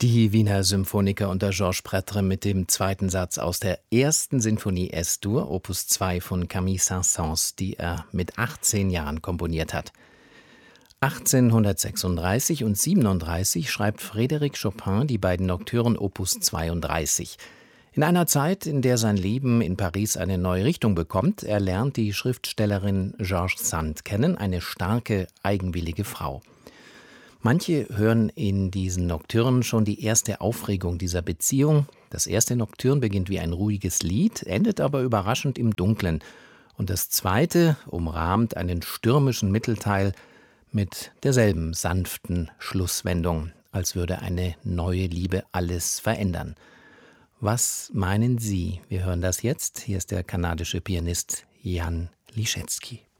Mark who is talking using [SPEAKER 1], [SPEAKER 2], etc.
[SPEAKER 1] Die Wiener Symphoniker unter Georges Prêtre mit dem zweiten Satz aus der ersten Sinfonie S-Dur, Opus 2 von Camille Saint-Saëns, die er mit 18 Jahren komponiert hat. 1836 und 37 schreibt Frédéric Chopin die beiden Nocturnen Opus 32. In einer Zeit, in der sein Leben in Paris eine neue Richtung bekommt, er lernt die Schriftstellerin George Sand kennen, eine starke, eigenwillige Frau. Manche hören in diesen Nocturnen schon die erste Aufregung dieser Beziehung. Das erste Nocturne beginnt wie ein ruhiges Lied, endet aber überraschend im Dunklen. Und das zweite umrahmt einen stürmischen Mittelteil mit derselben sanften Schlusswendung, als würde eine neue Liebe alles verändern. Was meinen Sie? Wir hören das jetzt. Hier ist der kanadische Pianist Jan Liszewski.